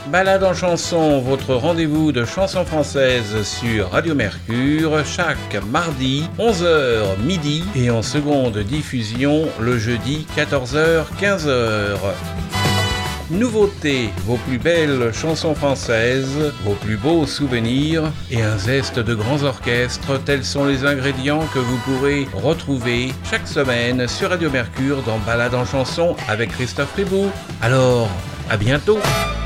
Balade en chanson, votre rendez-vous de chansons françaises sur Radio Mercure, chaque mardi, 11h midi, et en seconde diffusion le jeudi, 14h-15h. Nouveautés, vos plus belles chansons françaises, vos plus beaux souvenirs et un zeste de grands orchestres, tels sont les ingrédients que vous pourrez retrouver chaque semaine sur Radio Mercure dans Balade en chanson avec Christophe Ribou. Alors, à bientôt!